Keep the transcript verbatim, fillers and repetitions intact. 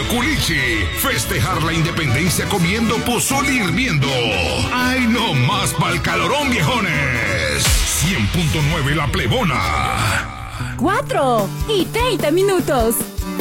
Culichi. Festejar la independencia comiendo pozole hirviendo. ¡Ay, no más pa'l calorón, viejones! cien punto nueve La Plebona. Cuatro y treinta minutos.